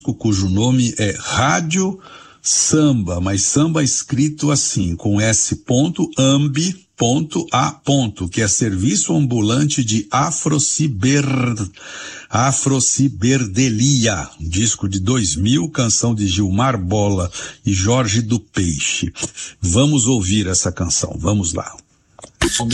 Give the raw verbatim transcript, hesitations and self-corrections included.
cujo nome é Rádio Samba, mas samba escrito assim, com S ponto ambi ponto a ponto, que é serviço ambulante de afrociber, afrociberdelia, disco de dois mil, canção de Gilmar Bola e Jorge do Peixe. Vamos ouvir essa canção, vamos lá.